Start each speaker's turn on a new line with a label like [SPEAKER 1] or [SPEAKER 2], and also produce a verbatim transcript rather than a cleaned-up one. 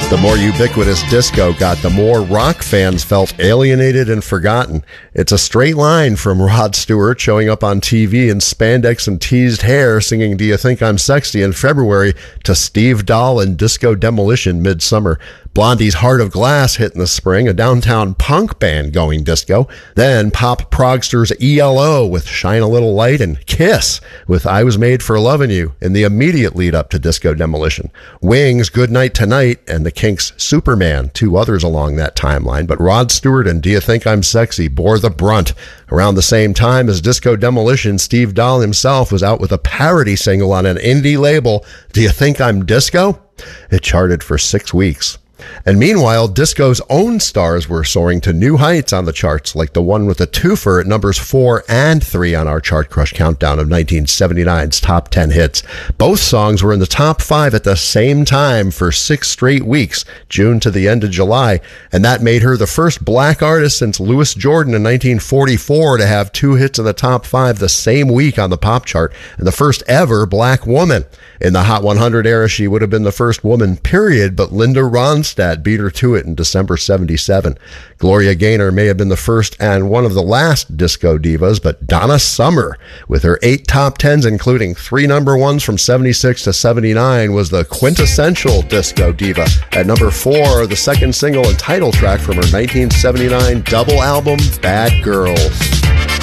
[SPEAKER 1] The more ubiquitous disco got, the more rock fans felt alienated and forgotten. It's a straight line from Rod Stewart showing up on T V in spandex and teased hair singing Do You Think I'm Sexy in February to Steve Dahl and Disco Demolition midsummer. Blondie's Heart of Glass hit in the spring, a downtown punk band going disco. Then pop progsters E L O with Shine a Little Light and Kiss with I Was Made for Lovin' You in the immediate lead up to Disco Demolition. Wings, Good Night Tonight, and the Kinks' Superman, two others along that timeline. But Rod Stewart and Do You Think I'm Sexy bore the brunt. Around the same time as Disco Demolition, Steve Dahl himself was out with a parody single on an indie label, Do You Think I'm Disco? It charted for six weeks. And meanwhile, disco's own stars were soaring to new heights on the charts, like the one with the twofer at numbers four and three on our Chart Crush countdown of nineteen seventy-nine's top ten hits. Both songs were in the top five at the same time for six straight weeks, June to the end of July, and that made her the first black artist since Louis Jordan in nineteen forty-four to have two hits in the top five the same week on the pop chart, and the first ever black woman. In the Hot one hundred era, she would have been the first woman, period, but Linda Ronstadt beat her to it in December seventy-seven. Gloria Gaynor may have been the first and one of the last disco divas, but Donna Summer, with her eight top tens, including three number ones from seventy-six to seventy-nine, was the quintessential disco diva. At number four, the second single and title track from her nineteen seventy-nine double album, Bad Girls.